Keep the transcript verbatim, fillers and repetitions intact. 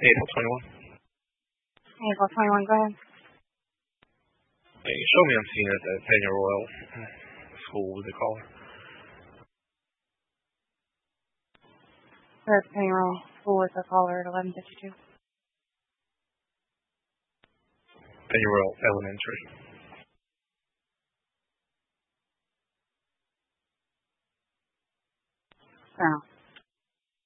April twenty-one. April twenty-one, go ahead. Hey, show me I'm seeing it at Pena Royal School, what do they call her? There's Penny Royal School with a caller at eleven fifty-two. Pena Royal Elementary. Oh.